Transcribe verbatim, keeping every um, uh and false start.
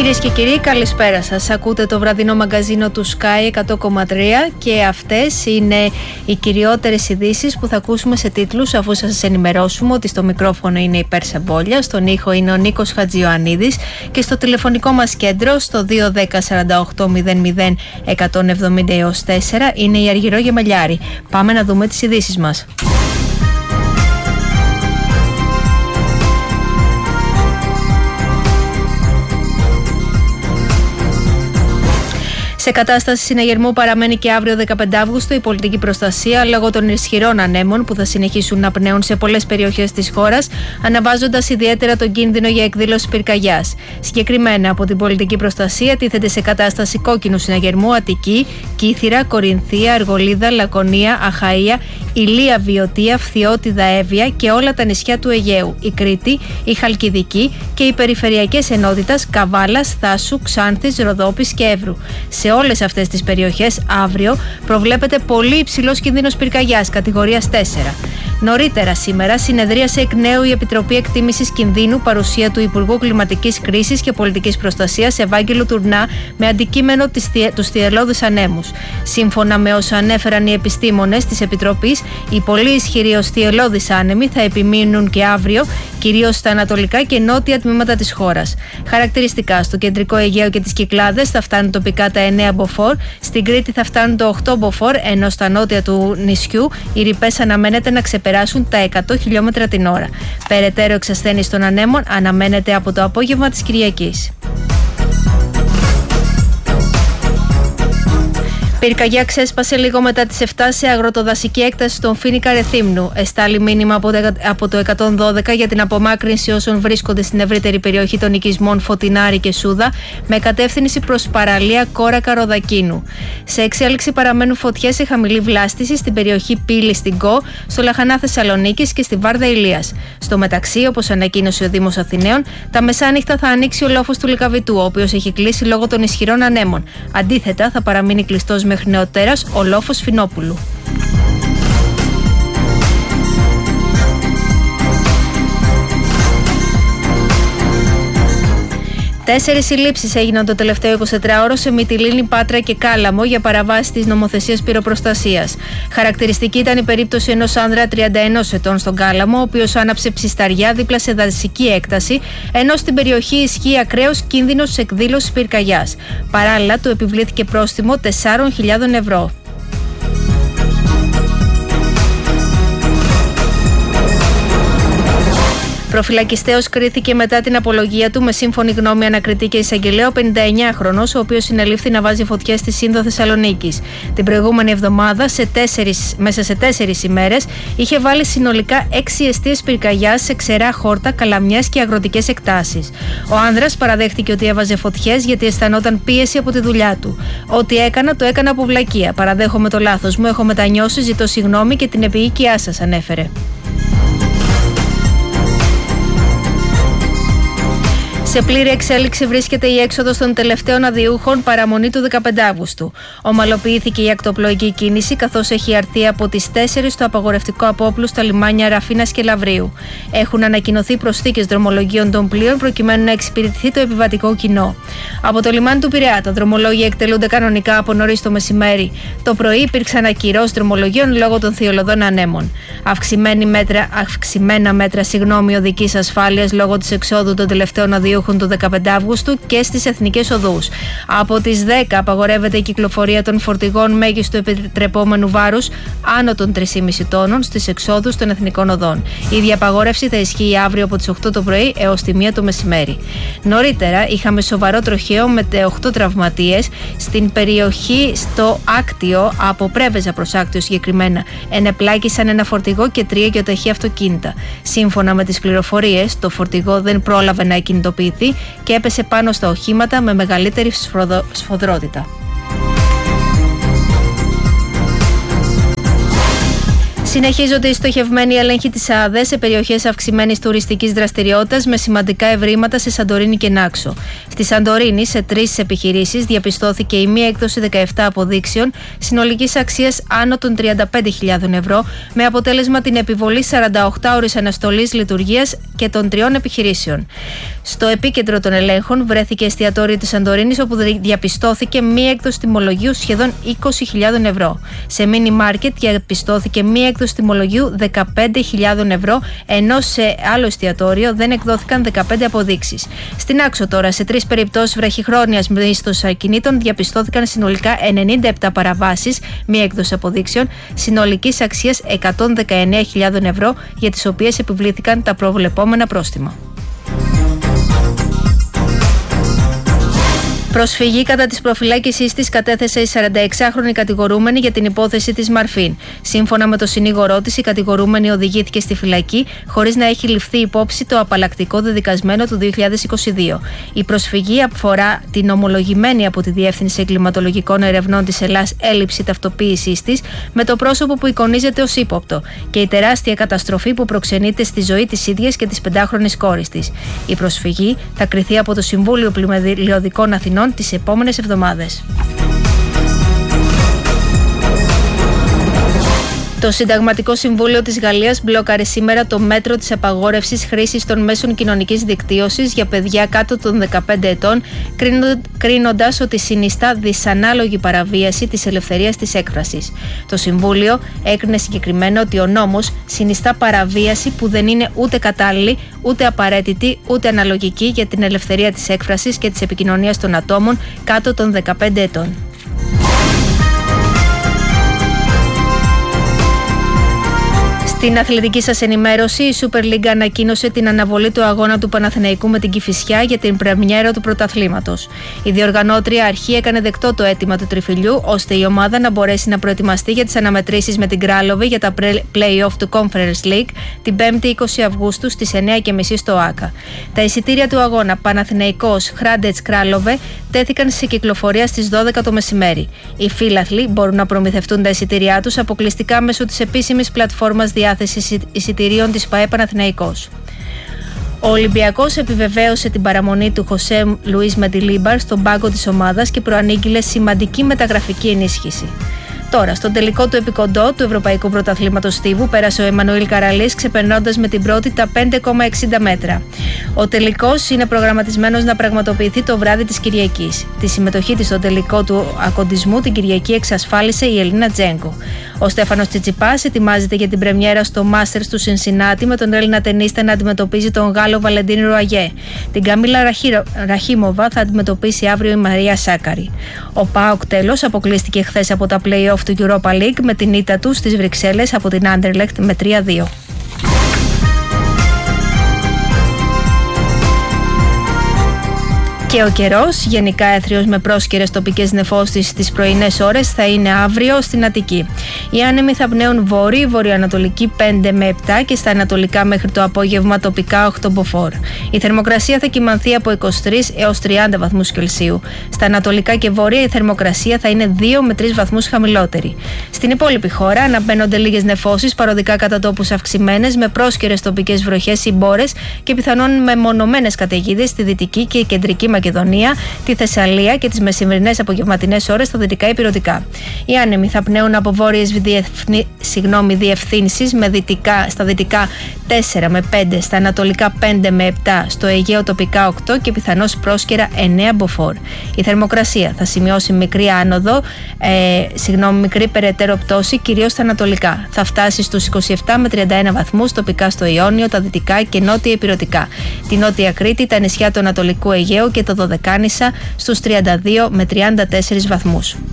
Κυρίες και κύριοι, καλησπέρα σας. Ακούτε το βραδινό μαγκαζίνο του Sky εκατό κόμμα τρία και αυτές είναι οι κυριότερες ειδήσεις που θα ακούσουμε σε τίτλους, αφού σας ενημερώσουμε ότι στο μικρόφωνο είναι η Πέρσα Μπόλια, στον ήχο είναι ο Νίκος Χατζιωαννίδης και στο τηλεφωνικό μας κέντρο στο δύο ένα μηδέν σαράντα οκτώ μηδέν μηδέν εκατόν εβδομήντα έως τέσσερα είναι η Αργυρό Γεμελιάρη. Πάμε να δούμε τις ειδήσεις μας. Σε κατάσταση συναγερμού παραμένει και αύριο δεκαπέντε Αυγούστου η πολιτική προστασία λόγω των ισχυρών ανέμων που θα συνεχίσουν να πνέουν σε πολλές περιοχές της χώρας, αναβάζοντας ιδιαίτερα τον κίνδυνο για εκδήλωση πυρκαγιάς. Συγκεκριμένα από την πολιτική προστασία τίθεται σε κατάσταση κόκκινου συναγερμού Αττική, Κύθυρα, Κορινθία, Αργολίδα, Λακωνία, Αχαΐα, Ηλία, Βιωτία, Φθιώτιδα, Εύβοια και όλα τα νησιά του Αιγαίου, η Κρήτη, η Χαλκιδική και οι περιφερειακές ενότητες Καβάλας, Θάσου, Ξάνθης, Ροδόπης και Εύρου. Σε όλες αυτές τις περιοχές αύριο προβλέπεται πολύ υψηλός κίνδυνος πυρκαγιάς κατηγορίας τέσσερα. Νωρίτερα σήμερα συνεδρίασε εκ νέου η Επιτροπή Εκτίμησης Κινδύνου παρουσία του Υπουργού Κλιματικής Κρίσης και Πολιτικής Προστασίας Ευάγγελου Τουρνά με αντικείμενο τους θυελλώδεις ανέμους. Σύμφωνα με όσα ανέφεραν οι επιστήμονες της Επιτροπής, οι πολύ ισχυροί ως θυελλώδεις άνεμοι θα επιμείνουν και αύριο, κυρίως στα ανατολικά και νότια τμήματα της χώρας. Χαρακτηριστικά στο κεντρικό Αιγαίο και τις Κυκλάδες θα φτάνουν τοπικά τα εννέα μποφόρ, στην Κρήτη θα φτάνουν το οκτώ μποφόρ, ενώ στα νότια του νησιού οι ρηπές αναμένεται να ξεπεράσουν τα εκατό χιλιόμετρα την ώρα. Περαιτέρω εξασθένιση των ανέμων αναμένεται από το απόγευμα της Κυριακής. Πυρκαγιά ξέσπασε λίγο μετά τις επτά σε αγροτοδασική έκταση στον Φοίνικα Ρεθύμνου. Εστάλει μήνυμα από το εκατόν δώδεκα για την απομάκρυνση όσων βρίσκονται στην ευρύτερη περιοχή των οικισμών Φωτεινάρη και Σούδα με κατεύθυνση προς παραλία Κόρακα Ροδακίνου. Σε εξέλιξη παραμένουν φωτιές σε χαμηλή βλάστηση στην περιοχή Πύλη στην Κο, στο Λαχανά Θεσσαλονίκης και στη Βάρδα Ηλίας. Στο μεταξύ, όπως ανακοίνωσε ο Δήμος Αθηναίων, τα μεσάνυχτα θα ανοίξει ο λόφος του Λυκαβητού, ο οποίος έχει κλείσει λόγω των ισχυρών ανέμων. Αντίθετα, θα παραμείνει κλειστός μέχρι νεοτέρας ο λόφος Φινόπουλου. Τέσσερις συλλήψεις έγιναν το τελευταίο εικοσιτετράωρο σε Μυτιλήνη, Πάτρα και Κάλαμο για παραβάση της νομοθεσίας πυροπροστασίας. Χαρακτηριστική ήταν η περίπτωση ενός άνδρα τριάντα ενός ετών στον Κάλαμο, ο οποίος άναψε ψισταριά δίπλα σε δασική έκταση, ενώ στην περιοχή ισχύει ακραίος κίνδυνος εκδήλωσης πυρκαγιάς. Παράλληλα, του επιβλήθηκε πρόστιμο τεσσάρων χιλιάδων ευρώ. Προφυλακιστέος κρίθηκε μετά την απολογία του με σύμφωνη γνώμη ανακριτή και εισαγγελέα ο πενηνταεννιάχρονος, ο οποίος συνελήφθη να βάζει φωτιές στη Σύνδο Θεσσαλονίκης. Την προηγούμενη εβδομάδα, σε τέσσερις, μέσα σε τέσσερις ημέρες, είχε βάλει συνολικά έξι εστίες πυρκαγιάς σε ξερά χόρτα, καλαμιές και αγροτικές εκτάσεις. Ο άνδρας παραδέχτηκε ότι έβαζε φωτιές γιατί αισθανόταν πίεση από τη δουλειά του. Ό,τι έκανα, το έκανα από βλακεία. Παραδέχομαι το λάθος μου, έχω μετανιώσει, ζητώ συγγνώμη και την επίοικιά σας, ανέφερε. Σε πλήρη εξέλιξη βρίσκεται η έξοδος των τελευταίων αδειούχων παραμονή του δεκαπέντε Αυγούστου. Ομαλοποιήθηκε η ακτοπλοϊκή κίνηση, καθώς έχει αρθεί από τις τέσσερις το απαγορευτικό απόπλου στα λιμάνια Ραφίνας και Λαβρίου. Έχουν ανακοινωθεί προσθήκες δρομολογίων των πλοίων προκειμένου να εξυπηρετηθεί το επιβατικό κοινό. Από το λιμάνι του Πειραιά τα δρομολόγια εκτελούνται κανονικά από νωρίς το μεσημέρι. Το πρωί υπήρξαν ακυρώσεις δρομολογίων λόγω των θειολωδών ανέμων. Μέτρα, αυξημένα μέτρα συγγνώμη οδικής ασφάλειας λόγω της εξόδου των τελευταίων αδειούχων του δεκαπέντε Αυγούστου και στις εθνικές οδούς. Από τις δέκα απαγορεύεται η κυκλοφορία των φορτηγών μέγιστου επιτρεπόμενου βάρους άνω των τρία κόμμα πέντε τόνων στις εξόδους των εθνικών οδών. Η ίδια απαγόρευση θα ισχύει αύριο από τις οκτώ το πρωί έως τη μία το μεσημέρι. Νωρίτερα είχαμε σοβαρό τροχαίο με οκτώ τραυματίες στην περιοχή στο Άκτιο, από Πρέβεζα προς Άκτιο συγκεκριμένα. Ενεπλάκησαν ένα φορτηγό και τρία γεωταχή αυτοκίνητα. Σύμφωνα με τις πληροφορίες, το φορτηγό δεν πρόλαβε να εκκινητοποιηθεί και έπεσε πάνω στα οχήματα με μεγαλύτερη σφοδρότητα. Συνεχίζονται οι στοχευμένοι έλεγχοι της ΑΔΕ σε περιοχές αυξημένης τουριστικής δραστηριότητας με σημαντικά ευρήματα σε Σαντορίνη και Νάξο. Στη Σαντορίνη, σε τρεις επιχειρήσεις, διαπιστώθηκε η μία έκδοση δεκαεπτά αποδείξεων συνολικής αξίας άνω των τριάντα πέντε χιλιάδες ευρώ, με αποτέλεσμα την επιβολή σαράντα οκτώ ώρες αναστολής λειτουργίας και των τριών επιχειρήσεων. Στο επίκεντρο των ελέγχων βρέθηκε εστιατόριο της Σαντορίνης, όπου διαπιστώθηκε μία έκδοση τιμολογίου σχεδόν είκοσι χιλιάδες ευρώ. Σε μίνι μάρκετ διαπιστώθηκε μία έκδοση τιμολογίου δεκαπέντε χιλιάδες ευρώ, ενώ σε άλλο εστιατόριο δεν εκδόθηκαν δεκαπέντε αποδείξεις. Στην Άξο τώρα, σε τρεις περιπτώσεις βραχυχρόνιας μίσθωσης ακινήτων, διαπιστώθηκαν συνολικά ενενήντα επτά παραβάσεις, μία έκδοση αποδείξεων, συνολικής αξίας εκατόν δεκαεννέα χιλιάδες ευρώ, για τις οποίες επιβλήθηκαν τα προβλεπόμενα πρόστιμα. Προσφυγή κατά της προφυλάκησής της κατέθεσε η σαρανταεξάχρονη κατηγορούμενη για την υπόθεση της Μαρφίν. Σύμφωνα με το συνήγορό της, η κατηγορούμενη οδηγήθηκε στη φυλακή χωρίς να έχει ληφθεί υπόψη το απαλλακτικό δεδικασμένο του δύο χιλιάδες είκοσι δύο. Η προσφυγή αφορά την ομολογημένη από τη Διεύθυνση Εγκληματολογικών Ερευνών της Ελλάς έλλειψη ταυτοποίησής της με το πρόσωπο που εικονίζεται ως ύποπτο και η τεράστια καταστροφή που προξενείται στη ζωή της ίδιας και της πεντάχρονης κόρης της. Η προσφυγή θα κριθεί από το Συμβούλιο Πλημελιωδικών Αθηνών τις επόμενες εβδομάδες. Το Συνταγματικό Συμβούλιο της Γαλλίας μπλόκαρε σήμερα το μέτρο της απαγόρευσης χρήσης των μέσων κοινωνικής δικτύωσης για παιδιά κάτω των δεκαπέντε ετών, κρίνοντας ότι συνιστά δυσανάλογη παραβίαση της ελευθερίας της έκφρασης. Το Συμβούλιο έκρινε συγκεκριμένα ότι ο νόμος συνιστά παραβίαση που δεν είναι ούτε κατάλληλη, ούτε απαραίτητη, ούτε αναλογική για την ελευθερία της έκφρασης και της επικοινωνίας των ατόμων κάτω των δεκαπέντε ετών. Στην αθλητική σας ενημέρωση, η Super League ανακοίνωσε την αναβολή του αγώνα του Παναθηναϊκού με την Κηφισιά για την πρεμιέρα του πρωταθλήματος. Η διοργανώτρια αρχή έκανε δεκτό το αίτημα του Τριφυλιού, ώστε η ομάδα να μπορέσει να προετοιμαστεί για τις αναμετρήσεις με την Κράλοβη για τα play-off του Conference League την πέμπτη είκοσι Αυγούστου στις εννιά και μισή στο ΆΚΑ. Τα εισιτήρια του αγώνα Παναθηναϊκός Χράντετς Κράλοβε τέθηκαν σε κυκλοφορία στις δώδεκα το μεσημέρι. Οι φίλαθλοι μπορούν να προμηθευτούν τα εισιτήριά τους αποκλειστικά μέσω της επίσημης πλατφόρμας διάθεσης εισιτηρίων της ΠΑΕ Παναθηναϊκός. Ο Ολυμπιακός επιβεβαίωσε την παραμονή του Χωσέ Λουίς Μεντιλίμπαρ στον πάγκο της ομάδας και προανήγγειλε σημαντική μεταγραφική ενίσχυση. Τώρα, στον τελικό του επικοντό του Ευρωπαϊκού Πρωταθλήματος Στίβου πέρασε ο Εμμανουήλ Καραλής, ξεπερνώντας με την πρώτη τα πέντε κόμμα εξήντα μέτρα. Ο τελικός είναι προγραμματισμένος να πραγματοποιηθεί το βράδυ της Κυριακής. Τη συμμετοχή της στον τελικό του ακοντισμού την Κυριακή εξασφάλισε η Ελίνα Τζέγκο. Ο Στέφανος Τσιτσιπάς ετοιμάζεται για την πρεμιέρα στο Masters του Σινσινάτι με τον Έλληνα τενίστα να αντιμετωπίζει τον Γάλλο Βαλεντίν Ρουαγέ. Την Καμίλα Ραχίμοβα θα αντιμετωπίσει αύριο η Μαρία Σάκαρη. Ο ΠΑΟΚ τέλος αποκλείστηκε χθες από τα play-off του Europa League με την ήττα του στις Βρυξέλλες από την Anderlecht με τρία δύο. Και ο καιρός, γενικά έθριος με πρόσκαιρες τοπικές νεφώσεις στις πρωινές ώρες, θα είναι αύριο στην Αττική. Οι άνεμοι θα πνέουν βόρειοι, βορειοανατολική πέντε με επτά και στα ανατολικά μέχρι το απόγευμα τοπικά οκτώ μποφόρ. Η θερμοκρασία θα κυμανθεί από είκοσι τρεις έως τριάντα βαθμούς Κελσίου. Στα ανατολικά και βόρεια η θερμοκρασία θα είναι δύο με τρεις βαθμούς χαμηλότερη. Στην υπόλοιπη χώρα αναμένονται λίγες νεφώσεις, παροδικά κατά τόπους αυξημένες, με πρόσκαιρες τοπικές βροχές ή μπόρες και πιθανόν μεμονωμένες καταιγίδες στη δυτική και κεντρική Μακεδονία, τη Θεσσαλία και τις μεσημβρινές απογευματινές ώρες στα δυτικά ηπειρωτικά. Οι άνεμοι θα πνέουν από βόρειες διευθύνσεις με δυτικά, στα δυτικά τέσσερα με πέντε, στα ανατολικά πέντε με επτά, στο Αιγαίο τοπικά οκτώ και πιθανώς πρόσκαιρα εννέα μποφόρ. Η θερμοκρασία θα σημειώσει μικρή άνοδο, ε, συγγνώμη, μικρή περαιτέρω πτώση, κυρίως στα ανατολικά. Θα φτάσει στους είκοσι επτά με τριάντα ένα βαθμούς τοπικά στο Ιόνιο, τα δυτικά και νότια ηπειρωτικά. Τη Νότια Κρήτη, τα νησιά του Ανατολικού Αιγαίου και το Δωδεκάνησα στους τριάντα δύο με τριάντα τέσσερις βαθμούς.